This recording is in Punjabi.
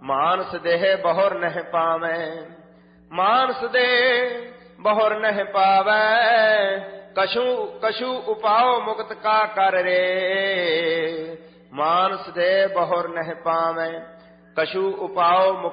ਮਾਨਸ ਦੇਹ ਬਹੁਰ ਨਹਿ ਪਾਵੈ। ਮਾਨਸ ਦੇ ਬਹੁਰ ਨਹਿ ਪਾਵੈ, ਕਛੂ ਉਪਾਉ ਮੁਕਤ ਕਾ ਕਰ ਰੇ। ਮਾਨਸ ਦੇ ਬਹੁਰ ਨਹਿ ਪਾਵੈ, ਕਛੂ ਉਪਾਉ ਮੁਕਤ